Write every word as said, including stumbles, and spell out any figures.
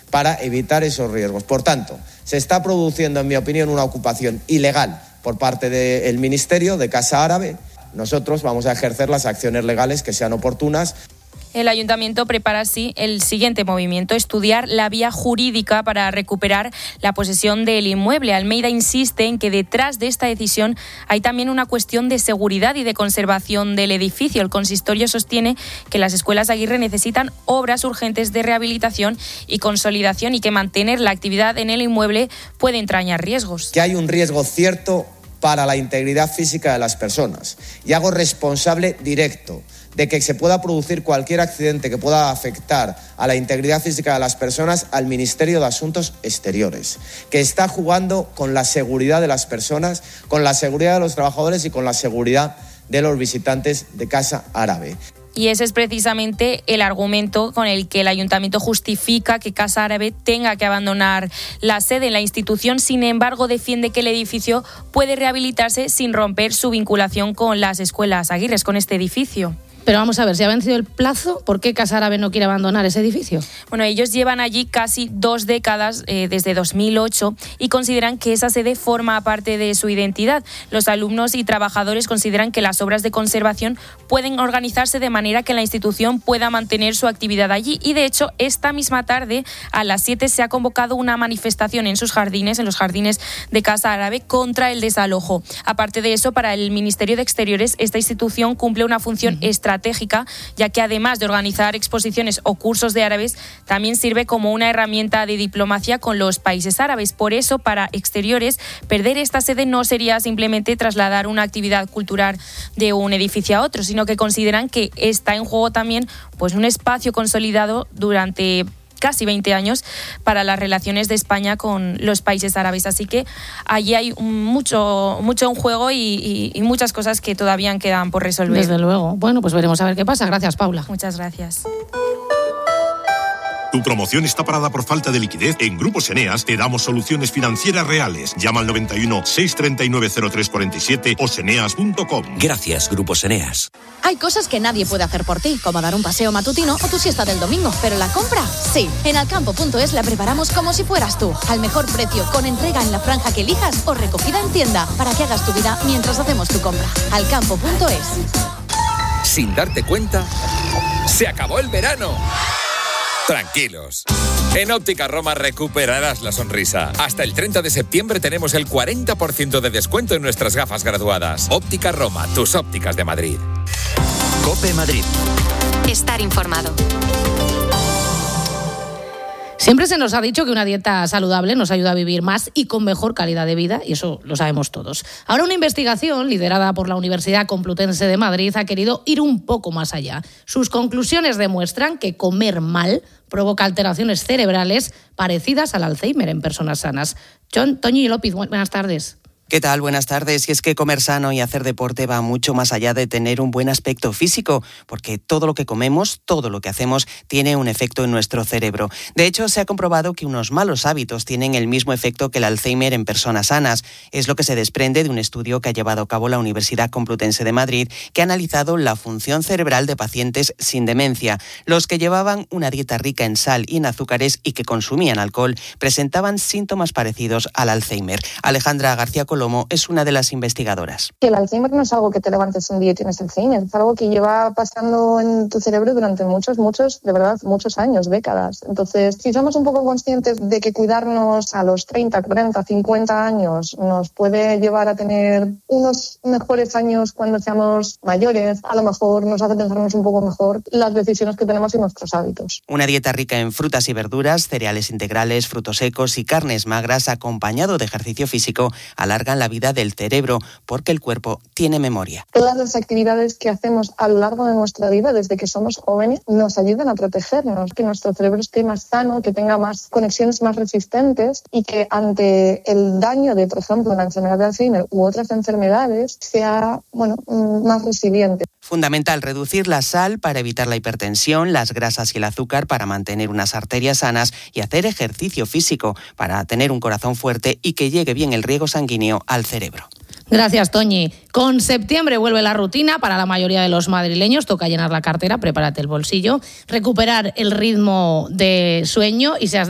para evitar esos riesgos. Por tanto, se está produciendo, en mi opinión, una ocupación ilegal por parte del Ministerio de Casa Árabe. Nosotros vamos a ejercer las acciones legales que sean oportunas. El Ayuntamiento prepara así el siguiente movimiento, estudiar la vía jurídica para recuperar la posesión del inmueble. Almeida insiste en que detrás de esta decisión hay también una cuestión de seguridad y de conservación del edificio. El consistorio sostiene que las escuelas Aguirre necesitan obras urgentes de rehabilitación y consolidación y que mantener la actividad en el inmueble puede entrañar riesgos. Que hay un riesgo cierto para la integridad física de las personas y hago responsable directo de que se pueda producir cualquier accidente que pueda afectar a la integridad física de las personas al Ministerio de Asuntos Exteriores, que está jugando con la seguridad de las personas, con la seguridad de los trabajadores y con la seguridad de los visitantes de Casa Árabe. Y ese es precisamente el argumento con el que el Ayuntamiento justifica que Casa Árabe tenga que abandonar la sede. La institución, sin embargo, defiende que el edificio puede rehabilitarse sin romper su vinculación con las escuelas Aguirres, con este edificio. Pero vamos a ver, si ha vencido el plazo, ¿por qué Casa Árabe no quiere abandonar ese edificio? Bueno, ellos llevan allí casi dos décadas, eh, desde dos mil ocho, y consideran que esa sede forma parte de su identidad. Los alumnos y trabajadores consideran que las obras de conservación pueden organizarse de manera que la institución pueda mantener su actividad allí. Y de hecho, esta misma tarde, a las siete, se ha convocado una manifestación en sus jardines, en los jardines de Casa Árabe, contra el desalojo. Aparte de eso, para el Ministerio de Exteriores, esta institución cumple una función uh-huh. estratégica estratégica, ya que además de organizar exposiciones o cursos de árabes, también sirve como una herramienta de diplomacia con los países árabes. Por eso, para Exteriores, perder esta sede no sería simplemente trasladar una actividad cultural de un edificio a otro, sino que consideran que está en juego también pues, un espacio consolidado durante casi veinte años para las relaciones de España con los países árabes. Así que allí hay mucho, mucho en juego y, y, y muchas cosas que todavía quedan por resolver. Desde luego. Bueno, pues veremos a ver qué pasa. Gracias, Paula. Muchas gracias. ¿Tu promoción está parada por falta de liquidez? En Grupos Eneas te damos soluciones financieras reales. Llama al noventa y uno, seiscientos treinta y nueve, cero tres cuarenta y siete o seneas punto com. Gracias, Grupos Eneas. Hay cosas que nadie puede hacer por ti, como dar un paseo matutino o tu siesta del domingo, pero la compra, sí. En alcampo punto es la preparamos como si fueras tú, al mejor precio, con entrega en la franja que elijas o recogida en tienda, para que hagas tu vida mientras hacemos tu compra. alcampo punto es. Sin darte cuenta, se acabó el verano. Tranquilos. En Óptica Roma recuperarás la sonrisa. Hasta el treinta de septiembre tenemos el cuarenta por ciento de descuento en nuestras gafas graduadas. Óptica Roma, tus ópticas de Madrid. COPE Madrid. Estar informado. Siempre se nos ha dicho que una dieta saludable nos ayuda a vivir más y con mejor calidad de vida, y eso lo sabemos todos. Ahora una investigación liderada por la Universidad Complutense de Madrid ha querido ir un poco más allá. Sus conclusiones demuestran que comer mal provoca alteraciones cerebrales parecidas al Alzheimer en personas sanas. John, Toñi López, buenas tardes. ¿Qué tal? Buenas tardes. Y es que comer sano y hacer deporte va mucho más allá de tener un buen aspecto físico, porque todo lo que comemos, todo lo que hacemos, tiene un efecto en nuestro cerebro. De hecho, se ha comprobado que unos malos hábitos tienen el mismo efecto que el Alzheimer en personas sanas. Es lo que se desprende de un estudio que ha llevado a cabo la Universidad Complutense de Madrid, que ha analizado la función cerebral de pacientes sin demencia. Los que llevaban una dieta rica en sal y en azúcares y que consumían alcohol presentaban síntomas parecidos al Alzheimer. Alejandra García Colombo es una de las investigadoras. El Alzheimer no es algo que te levantes un día y tienes Alzheimer, es algo que lleva pasando en tu cerebro durante muchos, muchos, de verdad, muchos años, décadas. Entonces, si somos un poco conscientes de que cuidarnos a los treinta, cuarenta, cincuenta años nos puede llevar a tener unos mejores años cuando seamos mayores, a lo mejor nos hace pensarnos un poco mejor las decisiones que tenemos y nuestros hábitos. Una dieta rica en frutas y verduras, cereales integrales, frutos secos y carnes magras, acompañado de ejercicio físico, alarga la vida del cerebro, porque el cuerpo tiene memoria. Todas las actividades que hacemos a lo largo de nuestra vida, desde que somos jóvenes, nos ayudan a protegernos, que nuestro cerebro esté más sano, que tenga más conexiones más resistentes y que ante el daño de, por ejemplo, la enfermedad de Alzheimer u otras enfermedades, sea, bueno, más resiliente. Fundamental reducir la sal para evitar la hipertensión, las grasas y el azúcar para mantener unas arterias sanas y hacer ejercicio físico para tener un corazón fuerte y que llegue bien el riego sanguíneo al cerebro. Gracias, Toñi. Con septiembre vuelve la rutina para la mayoría de los madrileños. Toca llenar la cartera, prepárate el bolsillo, recuperar el ritmo de sueño y si has